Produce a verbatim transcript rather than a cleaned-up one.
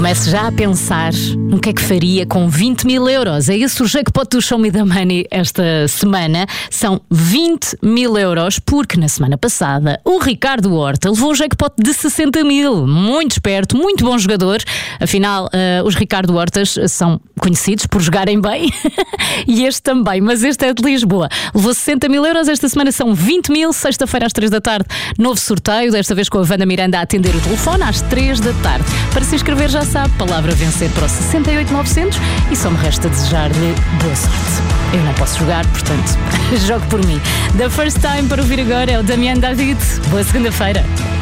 Comece já a pensar no que é que faria com vinte mil euros. É esse o jackpot do Show Me the Money esta semana. São vinte mil euros, porque na semana passada o Ricardo Horta levou um jackpot de sessenta mil. Muito esperto, muito bom jogador. Afinal, uh, os Ricardo Hortas são conhecidos por jogarem bem e este também, mas este é de Lisboa. Levou sessenta mil euros, esta semana são vinte mil. Sexta-feira às três da tarde, novo sorteio, desta vez com a Wanda Miranda a atender o telefone às três da tarde. Para se inscrever já sabe, palavra vencer para o sessenta e oito novecentos e só me resta desejar-lhe boa sorte. Eu não posso jogar, portanto, jogue por mim. The First Time para ouvir agora é o Damian David. Boa segunda-feira.